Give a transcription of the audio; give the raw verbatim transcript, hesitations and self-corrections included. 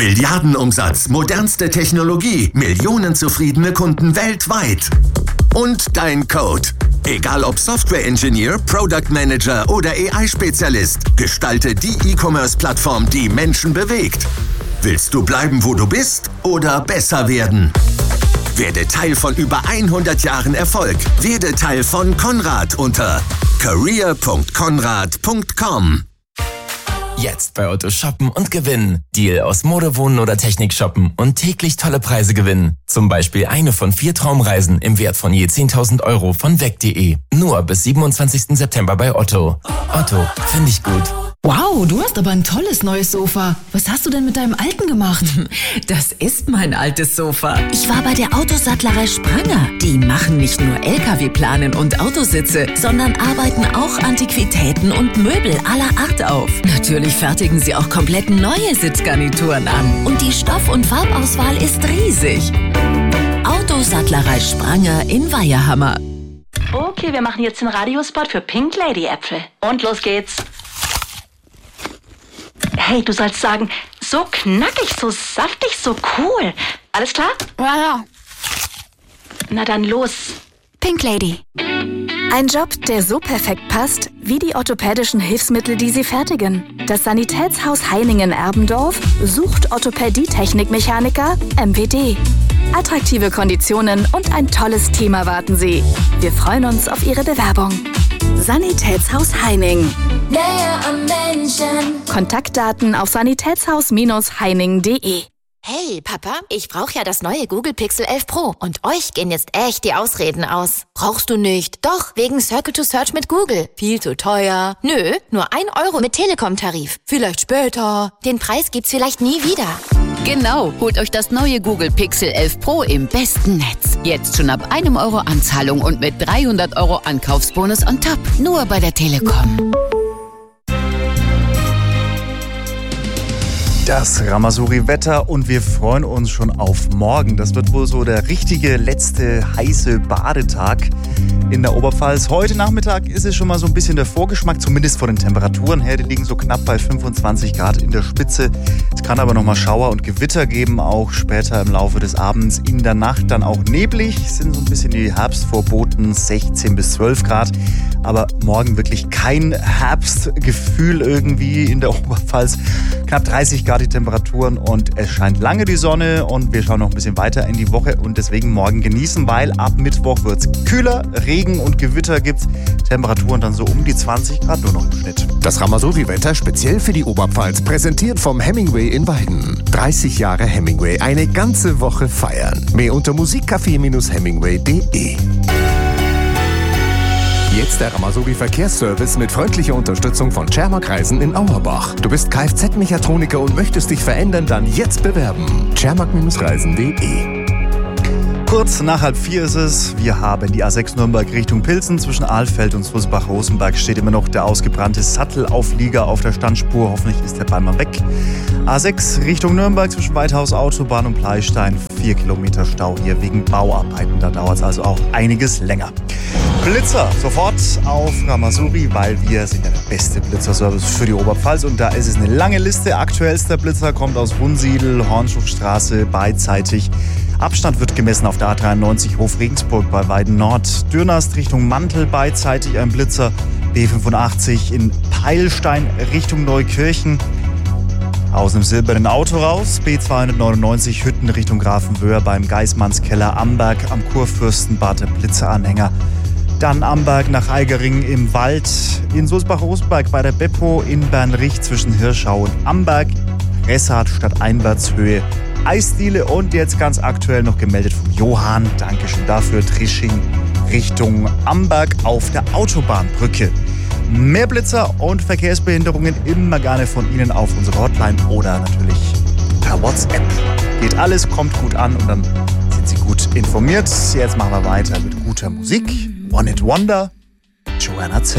Milliardenumsatz, modernste Technologie, Millionen zufriedene Kunden weltweit. Und dein Code. Egal ob Software-Engineer, Product Manager oder A I-Spezialist, gestalte die E-Commerce-Plattform, die Menschen bewegt. Willst du bleiben, wo du bist oder besser werden? Werde Teil von über hundert Jahren Erfolg. Werde Teil von Konrad unter career punkt konrad punkt com. Jetzt bei Otto shoppen und gewinnen. Deal aus Mode, Wohnen oder Technik shoppen und täglich tolle Preise gewinnen. Zum Beispiel eine von vier Traumreisen im Wert von je zehntausend Euro von weg punkt de. Nur bis siebenundzwanzigsten September bei Otto. Otto, finde ich gut. Wow, du hast aber ein tolles neues Sofa. Was hast du denn mit deinem alten gemacht? Das ist mein altes Sofa. Ich war bei der Autosattlerei Spranger. Die machen nicht nur L K W-Planen und Autositze, sondern arbeiten auch Antiquitäten und Möbel aller Art auf. Natürlich fertigen sie auch komplett neue Sitzgarnituren an. Und die Stoff- und Farbauswahl ist riesig. Autosattlerei Spranger in Weiherhammer. Okay, wir machen jetzt den Radiospot für Pink Lady Äpfel. Und los geht's. Hey, du sollst sagen, so knackig, so saftig, so cool. Alles klar? Ja, ja. Na dann los. Pink Lady. Ein Job, der so perfekt passt, wie die orthopädischen Hilfsmittel, die sie fertigen. Das Sanitätshaus Heiningen-Erbendorf sucht Orthopädie-Technikmechaniker M W D. Attraktive Konditionen und ein tolles Team erwarten Sie. Wir freuen uns auf Ihre Bewerbung. Sanitätshaus Heining. Näher am Menschen. Kontaktdaten auf sanitätshaus Heining punkt de. Hey, Papa, ich brauche ja das neue Google Pixel elf Pro und euch gehen jetzt echt die Ausreden aus. Brauchst du nicht? Doch, wegen Circle to Search mit Google. Viel zu teuer. Nö, nur ein Euro mit Telekom-Tarif. Vielleicht später. Den Preis gibt's vielleicht nie wieder. Genau, holt euch das neue Google Pixel elf Pro im besten Netz. Jetzt schon ab einem Euro Anzahlung und mit dreihundert Euro Ankaufsbonus on top. Nur bei der Telekom. Das Ramasuri-Wetter und wir freuen uns schon auf morgen. Das wird wohl so der richtige letzte heiße Badetag in der Oberpfalz. Heute Nachmittag ist es schon mal so ein bisschen der Vorgeschmack, zumindest von den Temperaturen her. Die liegen so knapp bei fünfundzwanzig Grad in der Spitze. Es kann aber noch mal Schauer und Gewitter geben, auch später im Laufe des Abends. In der Nacht dann auch neblig, sind so ein bisschen die Herbstvorboten, sechzehn bis zwölf Grad. Aber morgen wirklich kein Herbstgefühl irgendwie in der Oberpfalz. Knapp dreißig Grad die Temperaturen und es scheint lange die Sonne und wir schauen noch ein bisschen weiter in die Woche und deswegen morgen genießen, weil ab Mittwoch wird es kühler, Regen und Gewitter gibt's. Temperaturen dann so um die zwanzig Grad nur noch im Schnitt. Das Ramasuri-Wetter speziell für die Oberpfalz, präsentiert vom Hemingway in Weiden. dreißig Jahre Hemingway, eine ganze Woche feiern. Mehr unter musikcafé hemingway punkt de. Jetzt der Ramasuri-Verkehrsservice mit freundlicher Unterstützung von Cermak Reisen in Auerbach. Du bist Kfz-Mechatroniker und möchtest dich verändern, dann jetzt bewerben. cermak Reisen punkt de. Kurz nach halb vier ist es. Wir haben die A sechs Nürnberg Richtung Pilsen. Zwischen Ahlfeld und Sulzbach-Rosenberg steht immer noch der ausgebrannte Sattelauflieger auf der Standspur. Hoffentlich ist der bald mal weg. A sechs Richtung Nürnberg zwischen Weithaus Autobahn und Pleistein. Vier Kilometer Stau hier wegen Bauarbeiten. Da dauert es also auch einiges länger. Blitzer sofort auf Ramasuri, weil wir sind ja der beste Blitzerservice für die Oberpfalz. Und da ist es eine lange Liste. Aktuellster Blitzer kommt aus Wunsiedel, Hornschufstraße, beidseitig. Abstand wird gemessen auf der A dreiundneunzig Hof Regensburg bei Weiden Nord. Dürnast Richtung Mantel beidseitig ein Blitzer. B fünfundachtzig in Peilstein Richtung Neukirchen. Aus dem silbernen Auto raus. B zweihundertneunundneunzig Hütten Richtung Grafenwöhr beim Geismannskeller Amberg am Kurfürstenbad der Blitzeranhänger. Dann Amberg nach Eigering im Wald. In Sulzbach-Rosenberg bei der Beppo in Bernrich zwischen Hirschau und Amberg. Ressart statt Einwärtshöhe. Eisdiele und jetzt ganz aktuell noch gemeldet vom Johann. Dankeschön dafür. Trisching Richtung Amberg auf der Autobahnbrücke. Mehr Blitzer und Verkehrsbehinderungen immer gerne von Ihnen auf unsere Hotline oder natürlich per WhatsApp. Geht alles, kommt gut an und dann sind Sie gut informiert. Jetzt machen wir weiter mit guter Musik. One It Wonder, Joanna Zimmer.